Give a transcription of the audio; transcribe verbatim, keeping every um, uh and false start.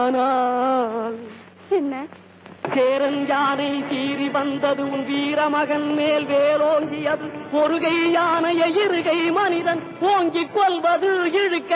என்ன சேரன் யானை சீறி வந்தது உன் வீரமகன் மேல் வேலோங்கியது. ஒருகை யானையை இருகை மனிதன் ஓங்கிக் கொள்வது இழுக்க